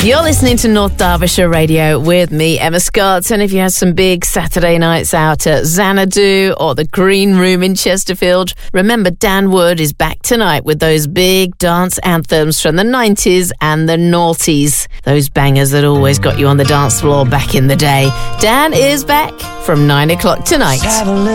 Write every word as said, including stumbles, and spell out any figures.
You're listening to North Derbyshire Radio with me, Emma Scott. And if you have some big Saturday nights out at Xanadu or the Green Room in Chesterfield, remember Dan Wood is back tonight with those big dance anthems from the nineties and the noughties. Those bangers that always got you on the dance floor back in the day. Dan is back from nine o'clock tonight.